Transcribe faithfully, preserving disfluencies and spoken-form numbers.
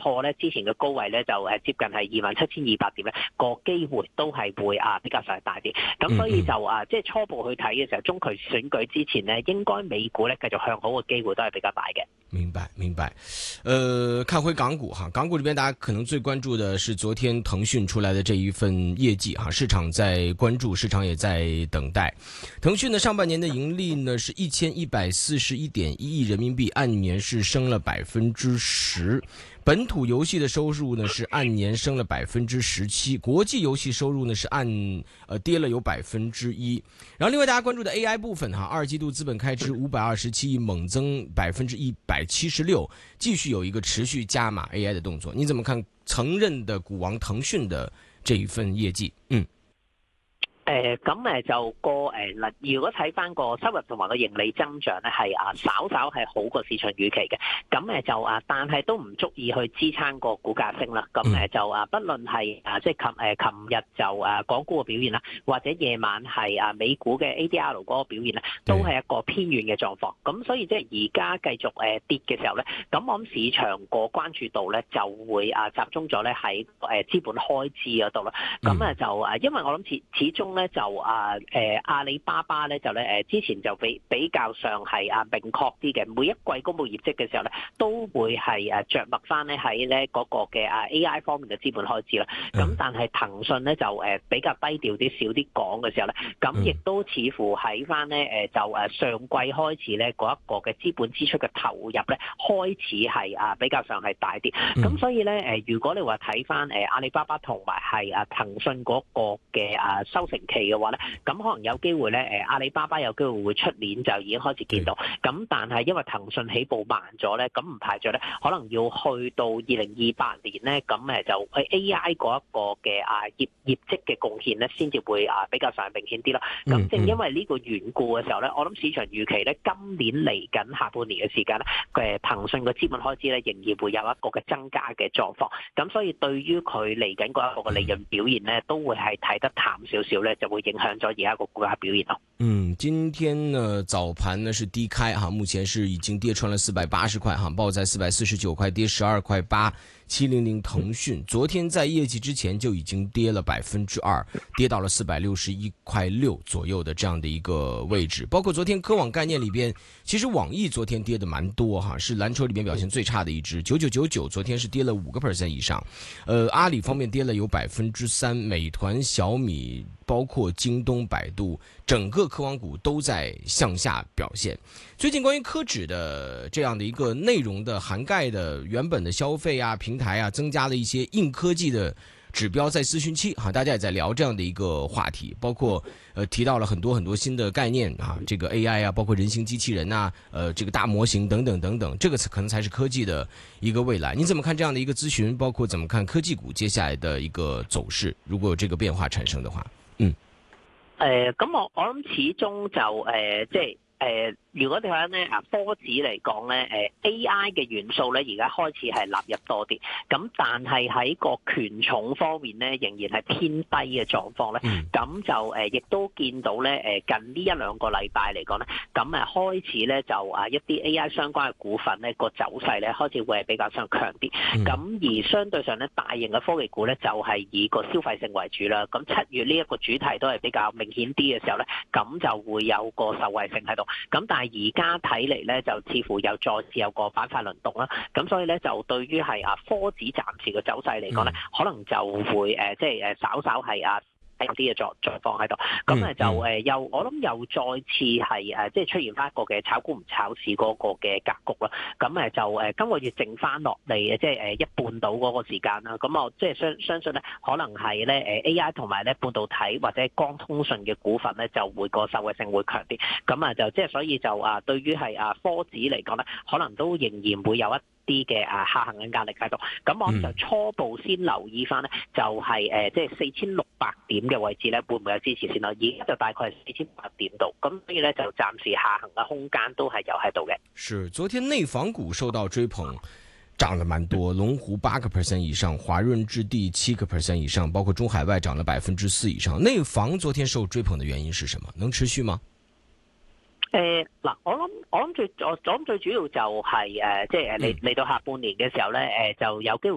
破咧之前嘅高位咧就誒接近係二萬七千二百點咧，個機會都係會啊比較上大啲。咁所以就啊即係初步去睇嘅時候，中期選舉之前呢，應該美股咧繼續向好嘅機會都係比較大嘅。 明白明白。呃，看回港股哈，港股這邊大家可能最關注的是昨天騰訊出來的這一份業績哈，市場在關注，市場也在等待。騰訊呢上半年的盈利呢是一千一百四十一點一億人民幣，按年是升了百分之十。本土遊戲的收入呢是按年升了百分之十七，國際遊戲收入呢是按呃跌了有百分之一。然後另外大家關注的 A I 部分哈，二季度資本開支五百二十七億，猛增百分之一百七十六，繼續有一個持續加碼 A I 的動作。你怎麼看曾任的股王騰訊的這一份業績？嗯。 誒咁誒就個誒嗱，如果睇翻個收入同埋個盈利增長咧，係啊稍稍係好過市場預期嘅。咁誒就啊，但係都唔足以去支撐個股價升啦。咁誒就啊，不論係啊即係琴誒琴日就啊港股嘅表現啦，或者夜晚係啊美股嘅 A D R 嗰個表現咧，都係一個偏軟嘅狀況。咁所以即係而家繼續誒跌嘅時候咧，咁我諗市場個關注度咧就會啊集中咗咧喺誒資本開支嗰度啦。咁啊就啊，因為我諗始始終咧就啊誒阿里巴巴咧就咧誒之前就比比較上係啊明確啲嘅，每一季公佈業績嘅時候咧都會係誒著墨翻咧喺咧嗰個嘅啊 A I 方面嘅資本開支啦。咁但係騰訊咧就誒比較低調啲，少啲講嘅時候咧，咁亦都似乎喺翻咧誒就誒上季開始咧嗰一個嘅資本支出嘅投入咧開始係啊比較上係大啲。咁所以咧誒如果你話睇翻誒阿里巴巴同埋係啊騰訊嗰個嘅啊收成期嘅話咧，咁可能有機會咧，誒阿里巴巴有機會會出年就已經開始見到，咁但係因為騰訊起步慢咗咧，咁唔排除咧，可能要去到二零二八年咧，咁誒就 A I 嗰一個嘅啊業業績嘅貢獻咧，先至會啊比較上明顯啲咯。咁正因為呢個緣故嘅時候咧，我諗市場預期咧，今年嚟緊下半年嘅時間咧，誒騰訊嘅資本開支咧，仍然會有一個嘅增加嘅狀況。咁所以對於佢嚟緊嗰一個嘅利潤表現咧，都會係睇得淡少少咧。就會影響咗而家個股價表現咯。 嗯，今天呢早盤呢是低開哈，目前是已經跌穿了四百八十塊哈，報在四百四十九塊，跌十二塊八。七零零騰訊昨天在業績之前就已經跌了百分之二，跌到了四百六十一塊六左右的這樣的一個位置。包括昨天科網概念裏邊，其實網易昨天跌得蠻多哈，是藍籌裏邊表現最差的一支，九九九九昨天是跌了五個 percent 以上。呃，阿里方面跌了有百分之三，美團、小米，包括京東、百度，整個科網股都在向下表現。最近關於科指的這樣的一個內容的涵蓋的原本的消費啊、平台啊，增加了一些硬科技的指標，在諮詢期哈，大家也在聊這樣的一個話題，包括呃提到了很多很多新的概念啊，這個 A I 啊，包括人形機器人啊，呃這個大模型等等等等，這個可能才是科技的一個未來。你怎麼看這樣的一個諮詢？包括怎麼看科技股接下來的一個走勢？如果有這個變化產生的話，嗯， 誒咁、呃、我我諗始終就誒、呃、即係。誒、呃，如果你睇咧啊科指嚟講咧，誒 A I 嘅元素咧，而家開始係納入多啲，咁但係喺個權重方面咧，仍然係偏低嘅狀況咧，咁、嗯、就誒亦、呃、都見到咧，誒近呢一兩個禮拜嚟講咧，咁誒開始咧就啊一啲 A I 相關嘅股份咧個走勢咧開始會係比較上強啲，咁、嗯、而相對上咧大型嘅科技股咧就係、是、以個消費性為主啦，咁七月呢一個主題都係比較明顯啲嘅時候咧，咁就會有個受惠性喺度。咁但係而家睇嚟咧，就似乎又再次有個板塊輪動啦。咁所以咧，就對於係啊科指暫時嘅走勢嚟講咧，嗯、可能就會誒即係誒稍稍係啊有啲嘅狀狀況喺度。咁誒就誒又我諗又再次係誒即係出現翻一個嘅炒股唔炒市嗰個嘅格局啦。咁誒就誒今個月剩翻落嚟嘅即係誒一半到嗰個時間啦。咁我即係相相信咧，可能係咧誒 A I 同埋咧半導體或者光通訊嘅股份咧，就會個受惠性會強啲。咁啊就即係所以就啊對於係啊科指嚟講咧，可能都仍然會有一啲嘅啊下行嘅壓力喺度，咁我就初步先留意翻咧，就係誒即係四千六百點嘅位置咧，會唔會有支持先咯？而家就大概係四千八百點度，咁所以咧就暫時下行嘅空間都係有喺度嘅。 是，昨天內房股受到追捧，漲了蠻多，龍湖八個 percent 以上，華潤置地七個 percent 以上，包括中海外漲了百分之四以上。內房昨天受追捧的原因是什麼？能持續嗎？ 誒嗱、呃，我諗我諗最我我諗最主要就係、是、誒，即係嚟嚟到下半年嘅時候咧，誒就有機會。